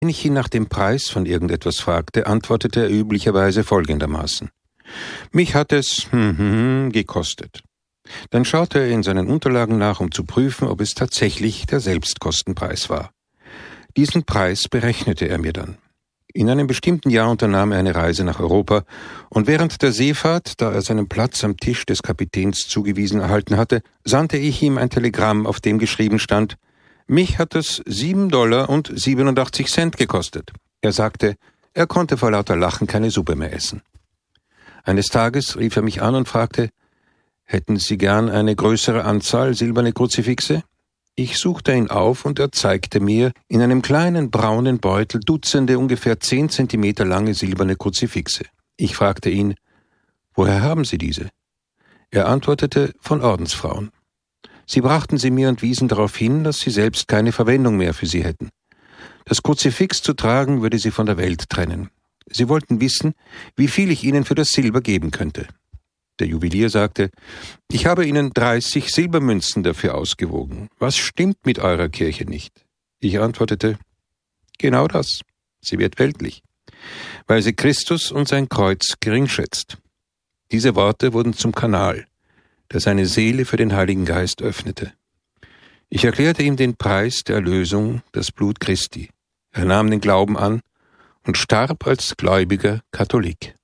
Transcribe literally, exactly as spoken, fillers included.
Wenn ich ihn nach dem Preis von irgendetwas fragte, antwortete er üblicherweise folgendermaßen: Mich hat es hm, hm, gekostet. Dann schaute er in seinen Unterlagen nach, um zu prüfen, ob es tatsächlich der Selbstkostenpreis war. Diesen Preis berechnete er mir dann. In einem bestimmten Jahr unternahm er eine Reise nach Europa, und während der Seefahrt, da er seinen Platz am Tisch des Kapitäns zugewiesen erhalten hatte, sandte ich ihm ein Telegramm, auf dem geschrieben stand: Mich hat es sieben Dollar und siebenundachtzig Cent gekostet. Er sagte, er konnte vor lauter Lachen keine Suppe mehr essen. Eines Tages rief er mich an und fragte: Hätten Sie gern eine größere Anzahl silberne Kruzifixe? Ich suchte ihn auf, und er zeigte mir in einem kleinen braunen Beutel Dutzende ungefähr zehn Zentimeter lange silberne Kruzifixe. Ich fragte ihn: Woher haben Sie diese? Er antwortete: Von Ordensfrauen. Sie brachten sie mir und wiesen darauf hin, dass sie selbst keine Verwendung mehr für sie hätten. Das Kruzifix zu tragen würde sie von der Welt trennen. Sie wollten wissen, wie viel ich ihnen für das Silber geben könnte. Der Juwelier sagte: Ich habe Ihnen dreißig Silbermünzen dafür ausgewogen. Was stimmt mit eurer Kirche nicht? Ich antwortete: Genau das. Sie wird weltlich, weil sie Christus und sein Kreuz geringschätzt. Diese Worte wurden zum Kanal, der seine Seele für den Heiligen Geist öffnete. Ich erklärte ihm den Preis der Erlösung, das Blut Christi. Er nahm den Glauben an und starb als gläubiger Katholik.